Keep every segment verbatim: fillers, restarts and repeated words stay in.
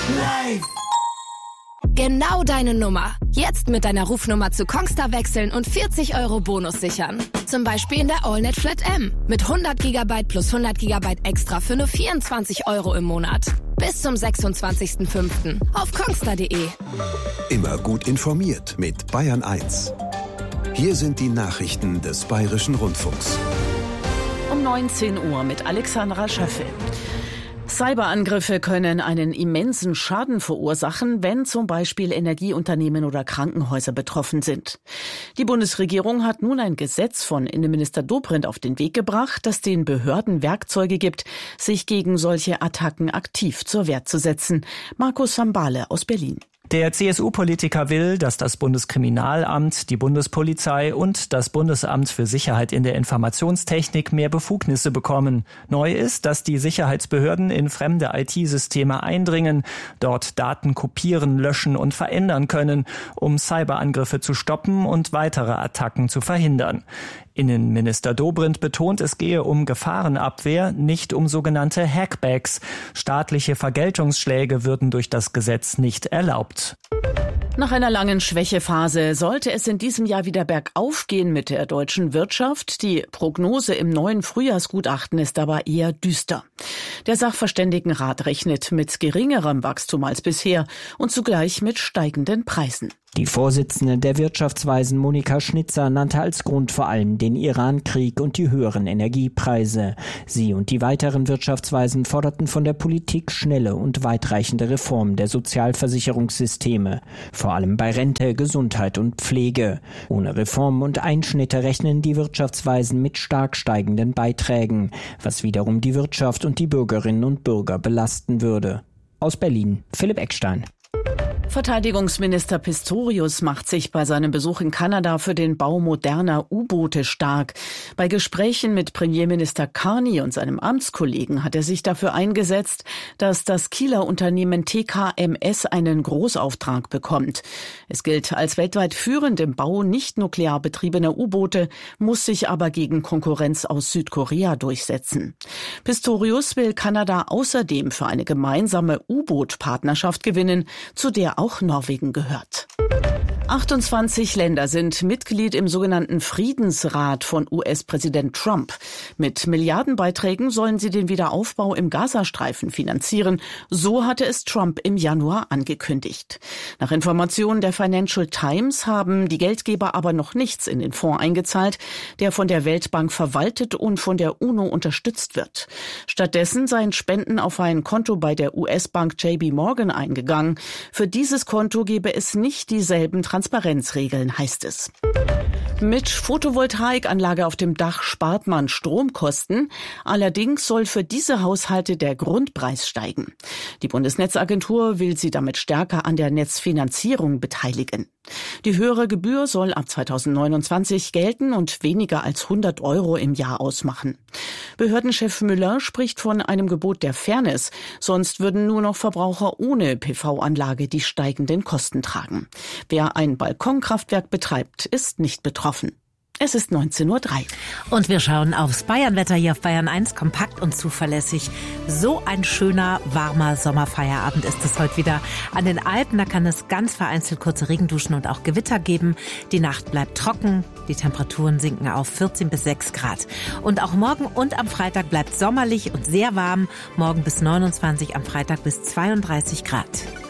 Live! Genau deine Nummer. Jetzt mit deiner Rufnummer zu Kongstar wechseln und vierzig Euro Bonus sichern. Zum Beispiel in der AllNet Flat M. Mit hundert Gigabyte plus hundert Gigabyte extra für nur vierundzwanzig Euro im Monat. Bis zum sechsundzwanzigsten fünften auf kongstar punkt de. Immer gut informiert mit Bayern eins. Hier sind die Nachrichten des Bayerischen Rundfunks. Um neunzehn Uhr mit Alexandra Schöffel. Cyberangriffe können einen immensen Schaden verursachen, wenn zum Beispiel Energieunternehmen oder Krankenhäuser betroffen sind. Die Bundesregierung hat nun ein Gesetz von Innenminister Dobrindt auf den Weg gebracht, das den Behörden Werkzeuge gibt, sich gegen solche Attacken aktiv zur Wehr zu setzen. Markus Sambale aus Berlin. Der C S U-Politiker will, dass das Bundeskriminalamt, die Bundespolizei und das Bundesamt für Sicherheit in der Informationstechnik mehr Befugnisse bekommen. Neu ist, dass die Sicherheitsbehörden in fremde I T-Systeme eindringen, dort Daten kopieren, löschen und verändern können, um Cyberangriffe zu stoppen und weitere Attacken zu verhindern. Innenminister Dobrindt betont, es gehe um Gefahrenabwehr, nicht um sogenannte Hackbacks. Staatliche Vergeltungsschläge würden durch das Gesetz nicht erlaubt. Nach einer langen Schwächephase sollte es in diesem Jahr wieder bergauf gehen mit der deutschen Wirtschaft. Die Prognose im neuen Frühjahrsgutachten ist aber eher düster. Der Sachverständigenrat rechnet mit geringerem Wachstum als bisher und zugleich mit steigenden Preisen. Die Vorsitzende der Wirtschaftsweisen Monika Schnitzer nannte als Grund vor allem den Iran-Krieg und die höheren Energiepreise. Sie und die weiteren Wirtschaftsweisen forderten von der Politik schnelle und weitreichende Reformen der Sozialversicherungssysteme, vor allem bei Rente, Gesundheit und Pflege. Ohne Reformen und Einschnitte rechnen die Wirtschaftsweisen mit stark steigenden Beiträgen, was wiederum die Wirtschaft und die Bürgerinnen und Bürger belasten würde. Aus Berlin, Philipp Eckstein. Verteidigungsminister Pistorius macht sich bei seinem Besuch in Kanada für den Bau moderner U-Boote stark. Bei Gesprächen mit Premierminister Carney und seinem Amtskollegen hat er sich dafür eingesetzt, dass das Kieler Unternehmen T K M S einen Großauftrag bekommt. Es gilt als weltweit führend im Bau nicht nuklear betriebener U-Boote, muss sich aber gegen Konkurrenz aus Südkorea durchsetzen. Pistorius will Kanada außerdem für eine gemeinsame U-Boot-Partnerschaft gewinnen, zu der auch Norwegen gehört. achtundzwanzig Länder sind Mitglied im sogenannten Friedensrat von U S-Präsident Trump. Mit Milliardenbeiträgen sollen sie den Wiederaufbau im Gazastreifen finanzieren. So hatte es Trump im Januar angekündigt. Nach Informationen der Financial Times haben die Geldgeber aber noch nichts in den Fonds eingezahlt, der von der Weltbank verwaltet und von der UNO unterstützt wird. Stattdessen seien Spenden auf ein Konto bei der U S-Bank J P Morgan eingegangen. Für dieses Konto gebe es nicht dieselben Transparenzregeln, heißt es. Mit Photovoltaikanlage auf dem Dach spart man Stromkosten. Allerdings soll für diese Haushalte der Grundpreis steigen. Die Bundesnetzagentur will sie damit stärker an der Netzfinanzierung beteiligen. Die höhere Gebühr soll ab zweitausendneunundzwanzig gelten und weniger als hundert Euro im Jahr ausmachen. Behördenchef Müller spricht von einem Gebot der Fairness. Sonst würden nur noch Verbraucher ohne P V-Anlage die steigenden Kosten tragen. Wer ein Balkonkraftwerk betreibt, ist nicht betroffen. Es ist neunzehn Uhr drei. Und wir schauen aufs Bayernwetter hier auf Bayern eins, kompakt und zuverlässig. So ein schöner, warmer Sommerfeierabend ist es heute wieder. An den Alpen, da kann es ganz vereinzelt kurze Regenduschen und auch Gewitter geben. Die Nacht bleibt trocken, die Temperaturen sinken auf vierzehn bis sechs Grad. Und auch morgen und am Freitag bleibt sommerlich und sehr warm. Morgen bis neunundzwanzig, am Freitag bis zweiunddreißig Grad.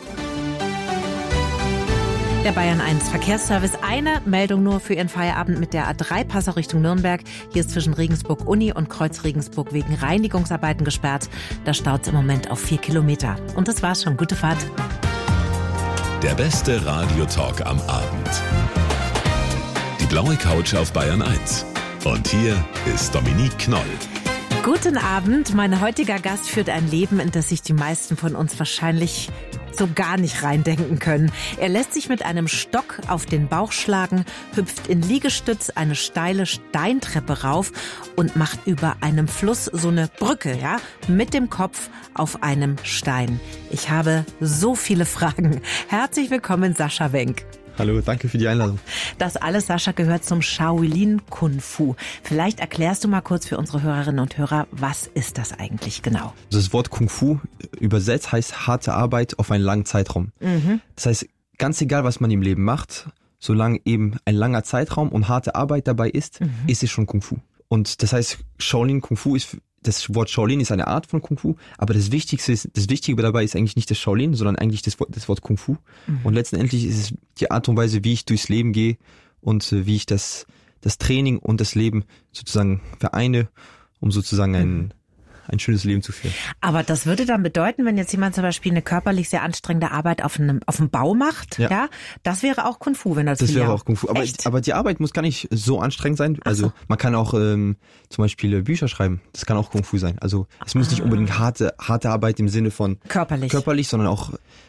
Der Bayern eins Verkehrsservice. Eine Meldung nur für Ihren Feierabend mit der A drei Passau Richtung Nürnberg. Hier ist zwischen Regensburg Uni und Kreuz Regensburg wegen Reinigungsarbeiten gesperrt. Da staut es im Moment auf vier Kilometer. Und das war's schon. Gute Fahrt. Der beste Radiotalk am Abend. Die blaue Couch auf Bayern eins. Und hier ist Dominique Knoll. Guten Abend. Mein heutiger Gast führt ein Leben, in das sich die meisten von uns wahrscheinlich so gar nicht reindenken können. Er lässt sich mit einem Stock auf den Bauch schlagen, hüpft in Liegestütz eine steile Steintreppe rauf und macht über einem Fluss so eine Brücke, ja, mit dem Kopf auf einem Stein. Ich habe so viele Fragen. Herzlich willkommen, Sascha Wenk. Hallo, danke für die Einladung. Das alles, Sascha, gehört zum Shaolin Kung Fu. Vielleicht erklärst du mal kurz für unsere Hörerinnen und Hörer, was ist das eigentlich genau? Das Wort Kung Fu übersetzt heißt harte Arbeit auf einen langen Zeitraum. Mhm. Das heißt, ganz egal, was man im Leben macht, solange eben ein langer Zeitraum und harte Arbeit dabei ist, mhm. ist es schon Kung Fu. Und das heißt, Shaolin Kung Fu ist, das Wort Shaolin ist eine Art von Kung Fu, aber das Wichtigste ist, das Wichtige dabei ist eigentlich nicht das Shaolin, sondern eigentlich das Wort, das Wort Kung Fu. Mhm. Und letztendlich ist es die Art und Weise, wie ich durchs Leben gehe und wie ich das, das Training und das Leben sozusagen vereine, um sozusagen ein, mhm. ein schönes Leben zu führen. Aber das würde dann bedeuten, wenn jetzt jemand zum Beispiel eine körperlich sehr anstrengende Arbeit auf einem, auf dem Bau macht, ja, ja das wäre auch Kung Fu, wenn das Das wäre auch Kung Fu. Aber, aber die Arbeit muss gar nicht so anstrengend sein. Ach also so. Man kann auch ähm, zum Beispiel Bücher schreiben. Das kann auch Kung Fu sein. Also es muss ah. nicht unbedingt harte, harte Arbeit im Sinne von körperlich, körperlich, sondern auch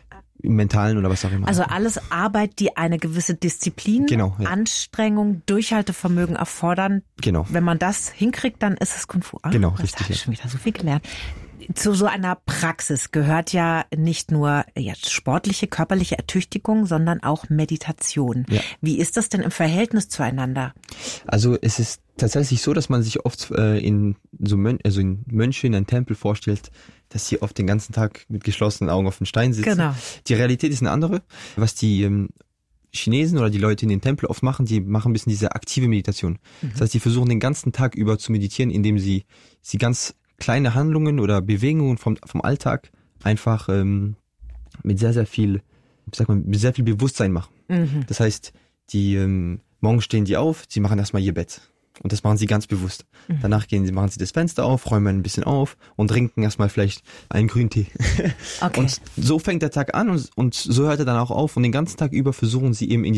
im Mentalen oder was auch immer. Also alles Arbeit, die eine gewisse Disziplin, genau, ja. Anstrengung, Durchhaltevermögen erfordern. Genau. Wenn man das hinkriegt, dann ist es Kung Fu. Ah, genau, das richtig. habe ich schon wieder so viel gelernt. Zu so einer Praxis gehört ja nicht nur ja, sportliche, körperliche Ertüchtigung, sondern auch Meditation. Ja. Wie ist das denn im Verhältnis zueinander? Also es ist tatsächlich so, dass man sich oft äh, in so Mön- also in Mönche in einem Tempel vorstellt, dass sie oft den ganzen Tag mit geschlossenen Augen auf dem Stein sitzen. Genau. Die Realität ist eine andere. Was die ähm, Chinesen oder die Leute in den Tempel oft machen, die machen ein bisschen diese aktive Meditation. Mhm. Das heißt, die versuchen den ganzen Tag über zu meditieren, indem sie sie ganz kleine Handlungen oder Bewegungen vom vom Alltag einfach ähm, mit sehr, sehr viel, wie sagt man, mit sehr viel Bewusstsein machen. Mhm. Das heißt, die ähm, morgens stehen die auf, sie machen erstmal ihr Bett. Und das machen sie ganz bewusst. Mhm. Danach gehen sie, machen sie das Fenster auf, räumen ein bisschen auf und trinken erstmal vielleicht einen Grüntee. Okay. Und so fängt der Tag an und, und so hört er dann auch auf. Und den ganzen Tag über versuchen sie eben in